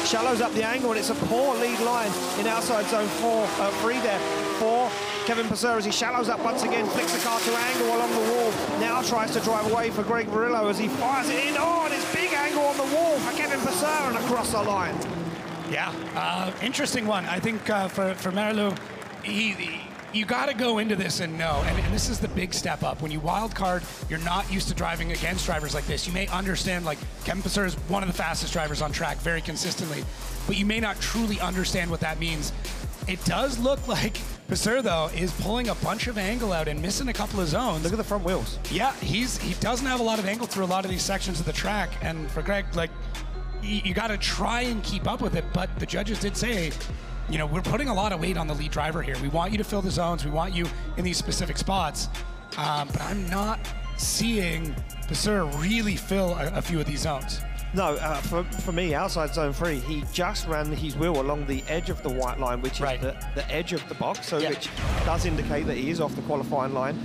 shallows up the angle, and it's a poor lead line in outside zone 3 there for Kevin Vasseur as he shallows up once again, flicks the car to angle along the wall, now tries to drive away for Greg Murillo as he fires it in. Oh, and it's big angle on the wall for Kevin Vasseur and across the line. Yeah, interesting one. I think for Murillo, you got to go into this and know, and this is the big step up. When you wild card, you're not used to driving against drivers like this. You may understand, like, Kevin Vasseur is one of the fastest drivers on track very consistently, but you may not truly understand what that means. It does look like Vasseur, though, is pulling a bunch of angle out and missing a couple of zones. Look at the front wheels. Yeah, he doesn't have a lot of angle through a lot of these sections of the track, and for Greg, like, you got to try and keep up with it, but the judges did say, you know, we're putting a lot of weight on the lead driver here. We want you to fill the zones. We want you in these specific spots. But I'm not seeing Vasseur really fill a few of these zones. No, for me, outside zone 3, he just ran his wheel along the edge of the white line, which is the edge of the box, so which does indicate that he is off the qualifying line.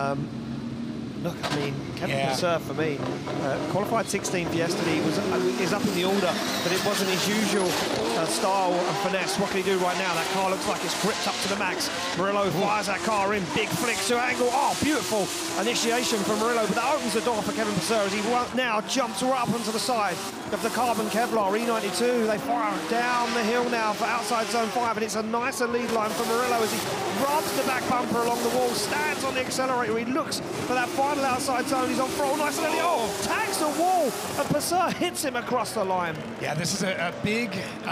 Look, I mean, Kevin Vasseur for me, qualified 16th yesterday, is up in the order, but it wasn't his usual style and finesse. What can he do right now? That car looks like it's gripped up to the max. Murillo fires that car in, big flick to angle. Oh, beautiful initiation from Murillo, but that opens the door for Kevin Vasseur as he now jumps right up onto the side of the carbon Kevlar E92. They fire down the hill now for outside zone 5, and it's a nicer lead line for Murillo as he rubs the back bumper along the wall, stands on the accelerator. He looks for that final outside zone. He's on throttle nice and early. Oh, tags the wall, and Vasseur hits him across the line. Yeah, this is a big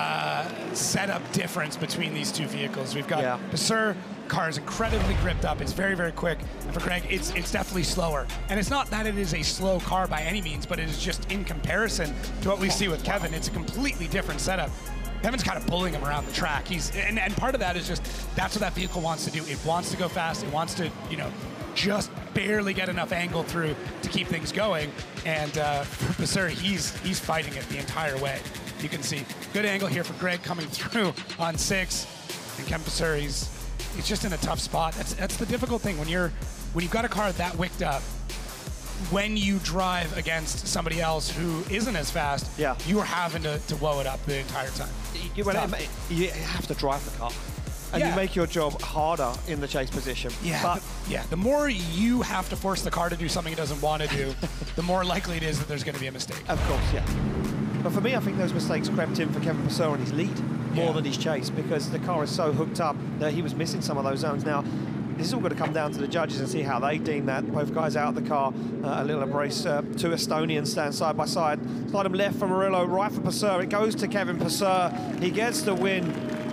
setup difference between these two vehicles. We've got Vasseur, car is incredibly gripped up. It's very, very quick. And for Greg, it's definitely slower. And it's not that it is a slow car by any means, but it is just in comparison to what we see with Kevin. It's a completely different setup. Kevin's kind of pulling him around the track. And part of that is just, that's what that vehicle wants to do. It wants to go fast. It wants to, you know, just barely get enough angle through to keep things going. And for Vasseur, he's fighting it the entire way. You can see good angle here for Greg coming through on 6. And Kevin Vasseur, he's just in a tough spot. That's the difficult thing when you've got a car that wicked up. When you drive against somebody else who isn't as fast, you are having to woe it up the entire time. You have to drive the car. And you make your job harder in the chase position. The more you have to force the car to do something it doesn't want to do, the more likely it is that there's going to be a mistake. Of course, But for me, I think those mistakes crept in for Kevin Vasseur on his lead more than his chase, because the car is so hooked up that he was missing some of those zones. Now, this is all going to come down to the judges and see how they deem that. Both guys out of the car, a little embrace. 2 Estonians stand side by side. Slide him left for Murillo, right for Vasseur. It goes to Kevin Vasseur. He gets the win.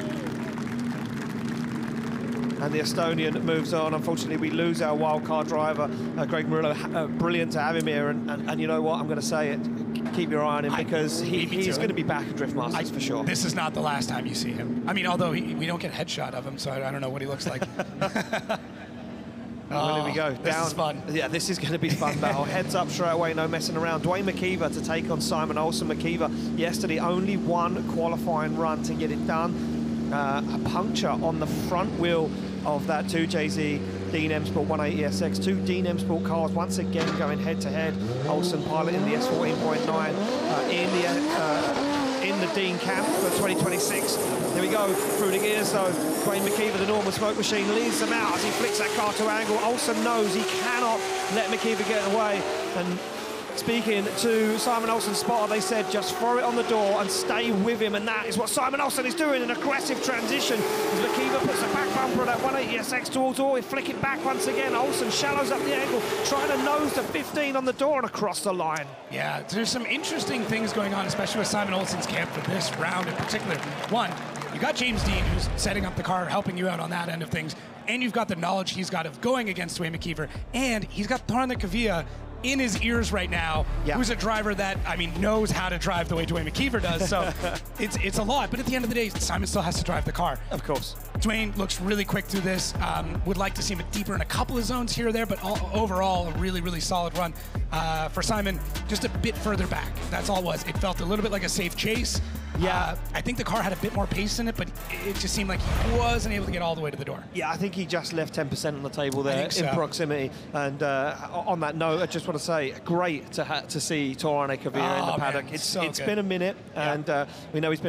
And the Estonian moves on. Unfortunately, we lose our wildcard driver, Greg Murillo. Brilliant to have him here. And you know what? I'm going to say it. Keep your eye on him, because he's going to be back at Drift Masters for sure. This is not the last time you see him. I mean, although we don't get a headshot of him, so I don't know what he looks like. Well, here we go. This is fun. Yeah, this is going to be fun battle. Heads up straight away, no messing around. Dwayne McKeever to take on Simon Olsen. McKeever yesterday only one qualifying run to get it done. A puncture on the front wheel of that 2JZ Dean M Sport 180 SX. 2 Dean M Sport cars once again going head-to-head. Olsen piloting the S14.9 in the Dean camp for 2026. Here we go, through the gears though. Dwayne McKeever, the normal smoke machine, leads them out as he flicks that car to angle. Olsen knows he cannot let McKeever get away. And speaking to Simon Olsen's spotter, they said just throw it on the door and stay with him, and that is what Simon Olsen is doing, an aggressive transition as McKeever puts the back bumper of that 180 SX towards all. He flick it back once again. Olsen shallows up the angle, trying to nose the 15 on the door and across the line. Yeah, there's some interesting things going on, especially with Simon Olsen's camp for this round in particular. One, you got James Dean, who's setting up the car, helping you out on that end of things, and you've got the knowledge he's got of going against Dwayne McKeever, and he's got Tharna Kavia in his ears right now, who's a driver that, I mean, knows how to drive the way Dwayne McKeever does, so it's a lot. But at the end of the day, Simon still has to drive the car. Of course. Dwayne looks really quick through this. Would like to see him deeper in a couple of zones here or there, but overall, a really, really solid run. For Simon, just a bit further back. That's all it was. It felt a little bit like a safe chase. Yeah, I think the car had a bit more pace in it, but it just seemed like he wasn't able to get all the way to the door. Yeah, I think he just left 10% on the table there in proximity. And on that note, I just want to say, great to see Tharna Kavia in the paddock. It's been a minute, and we know he's been